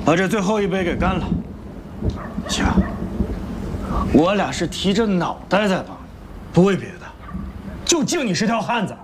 把这最后一杯给干了。行，我俩是提着脑袋在帮你，不为别的，就敬你是条汉子。